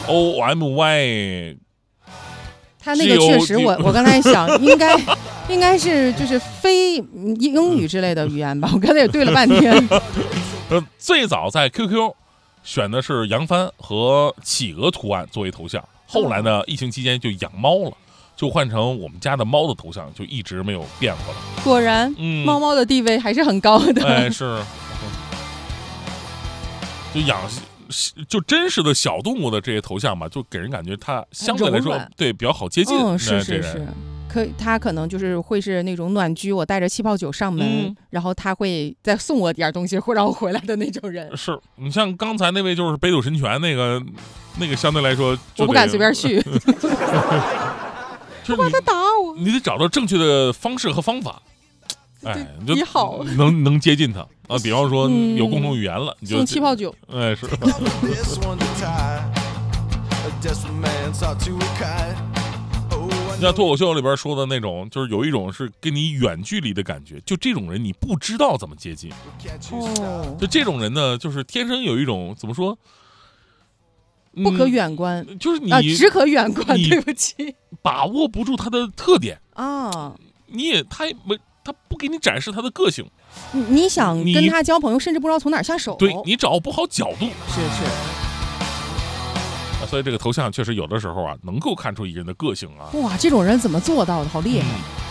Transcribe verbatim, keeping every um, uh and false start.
O M Y。 他那个确实我，我我刚才想，应该应该是就是非英语之类的语言吧。我刚才也对了半天。 呃，最早在 Q Q 选的是扬帆和企鹅图案作为头像，后来呢，疫情期间就养猫了，就换成我们家的猫的头像，就一直没有变过了。 果然，嗯、猫猫的地位还是很高的。 哎，是，就养。就真实的小动物的这些头像吧，就给人感觉它相对来说对比较好接近。 嗯，是是是，可它可能就是会是那种暖居，我带着气泡酒上门，嗯、然后他会再送我点东西，会让我回来的那种人。 是你像刚才那位就是北斗神拳那个，那个相对来说我不敢随便去， 就怕他打我。 你得找到正确的方式和方法。哎， 你好， 能能接近他啊！比方说有共同语言了，你就送气泡酒。 哎，是。像脱口秀里边说的那种，就是有一种是跟你远距离的感觉，就这种人你不知道怎么接近。 哦， 就这种人呢，就是天生有一种怎么说？ 不可远观， 嗯、就是你、 啊、只可远观。对不起， 把握不住他的特点啊， 你也他也没。他不给你展示他的个性， 你你想跟他交朋友，甚至不知道从哪儿下手。 对，你掌握不好角度， 是是。 啊，所以这个头像确实有的时候啊，能够看出一个人的个性啊。 哇，这种人怎么做到的？好厉害！嗯